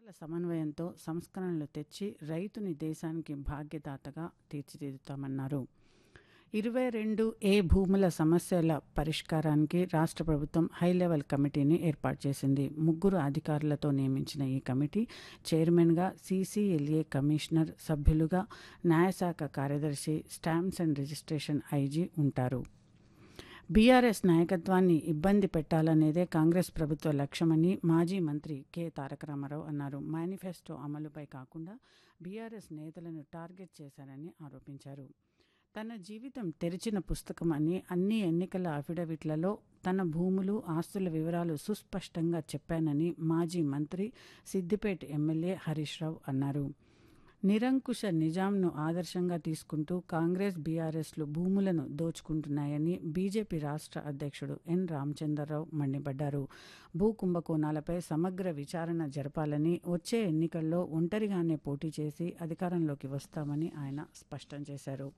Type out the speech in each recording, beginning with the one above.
వర్గాల సమన్వయంతో సంస్కరణలు తెచ్చి రైతుని దేశానికి భాగ్యదాతగా తీర్చిదిద్దుతామన్నారు. 22A భూముల సమస్యల పరిష్కారానికి రాష్ట్ర ప్రభుత్వం హైలెవెల్ కమిటీని ఏర్పాటు చేసింది. 3 అధికారులతో నియమించిన ఈ కమిటీ చైర్మన్గా CCLA కమిషనర్, సభ్యులుగా న్యాయశాఖ కార్యదర్శి, స్టాంప్స్ అండ్ రిజిస్ట్రేషన్ IG ఉంటారు. బీఆర్ఎస్ నాయకత్వాన్ని ఇబ్బంది పెట్టాలనేదే కాంగ్రెస్ ప్రభుత్వ లక్ష్యమని మాజీ మంత్రి కె తారక రామారావు అన్నారు. మేనిఫెస్టో అమలుపై కాకుండా బీఆర్ఎస్ నేతలను టార్గెట్ చేశారని ఆరోపించారు. తన జీవితం తెరిచిన పుస్తకం అని అన్ని ఎన్నికల అఫిడవిట్లలో తన భూములు, ఆస్తుల వివరాలు సుస్పష్టంగా చెప్పానని మాజీ మంత్రి, సిద్దిపేట ఎమ్మెల్యే హరీష్ రావు అన్నారు. నిరంకుశ నిజాంను ఆదర్శంగా తీసుకుంటూ కాంగ్రెస్, బీఆర్ఎస్లు భూములను దోచుకుంటున్నాయని బీజేపీ రాష్ట్ర అధ్యక్షుడు ఎన్ రామచంద్రరావు మండిపడ్డారు. భూ కుంభకోణాలపై సమగ్ర విచారణ జరపాలని, వచ్చే ఎన్నికల్లో ఒంటరిగానే పోటీ చేసి అధికారంలోకి వస్తామని ఆయన స్పష్టం చేశారు.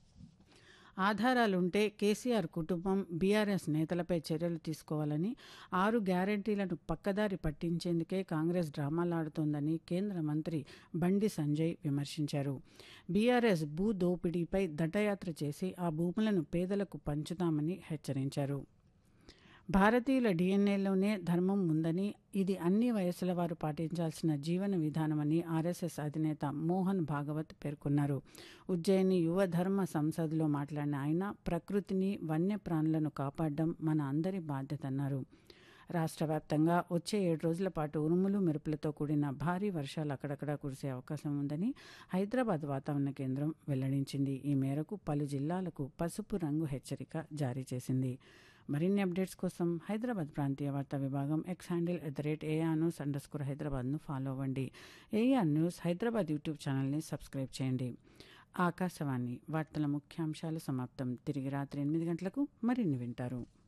ఆధారాలుంటే కేసీఆర్ కుటుంబం, బీఆర్ఎస్ నేతలపై చర్యలు తీసుకోవాలని, 6 గ్యారంటీలను పక్కదారి పట్టించేందుకే కాంగ్రెస్ డ్రామాలాడుతోందని కేంద్ర మంత్రి బండి సంజయ్ విమర్శించారు. బీఆర్ఎస్ భూ దోపిడీపై దండయాత్ర చేసి ఆ భూములను పేదలకు పంచుతామని హెచ్చరించారు. భారతీయుల DNAలోనే ధర్మం ఉందని, ఇది అన్ని వయసుల వారు పాటించాల్సిన జీవన విధానమని RSS అధినేత మోహన్ భాగవత్ పేర్కొన్నారు. ఉజ్జయిని యువ ధర్మ సంసద్లో మాట్లాడిన ఆయన, ప్రకృతిని, వన్యప్రాణులను కాపాడడం మన అందరి బాధ్యతన్నారు. రాష్ట్ర వ్యాప్తంగా వచ్చే 7 రోజుల పాటు ఉరుములు, మెరుపులతో కూడిన భారీ వర్షాలు అక్కడక్కడా కురిసే అవకాశం ఉందని హైదరాబాద్ వాతావరణ కేంద్రం వెల్లడించింది. ఈ మేరకు పలు జిల్లాలకు పసుపు రంగు హెచ్చరిక జారీ చేసింది. మరిన్ని అప్డేట్స్ కోసం హైదరాబాద్ ప్రాంతీయ వార్తా విభాగం X హ్యాండిల్ @ARnews_Hyderabadను ఫాలో అవ్వండి. AR న్యూస్ హైదరాబాద్ యూట్యూబ్ ఛానల్ని సబ్స్క్రైబ్ చేయండి. ఆకాశవాణి వార్తల ముఖ్యాంశాలు సమాప్తం. తిరిగి రాత్రి 8 గంటలకు మరిన్ని వింటారు.